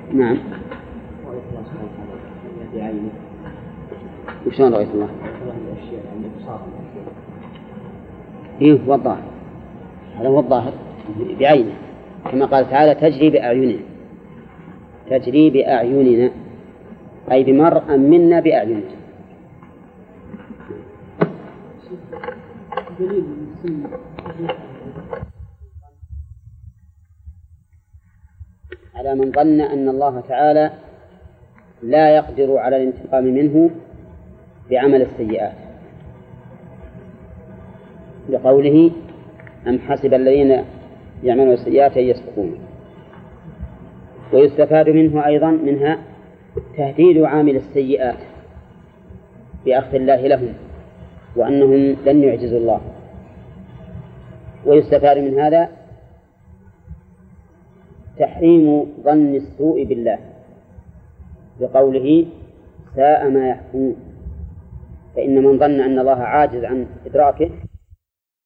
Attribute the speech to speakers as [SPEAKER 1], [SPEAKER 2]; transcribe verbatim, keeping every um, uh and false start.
[SPEAKER 1] نعم. وشلون رؤية الله؟ إيه هو الظاهر، هذا هو الظاهر بعينه، كما قال تعالى تجري بأعيننا، تجري بأعيننا أي بمرء منا بأعيننا. على من ظن أن الله تعالى لا يقدر على الانتقام منه بعمل السيئات، لقوله أم حسب الذين يعملون السيئات أن يسبقون. ويستفاد منه أيضا منها تهديد عامل السيئات بأخذ الله لهم وأنهم لن يعجزوا الله. ويستفاد من هذا تحريم ظن السوء بالله بقوله ساء ما يحكمون، فإن من ظن أن الله عاجز عن إدراكه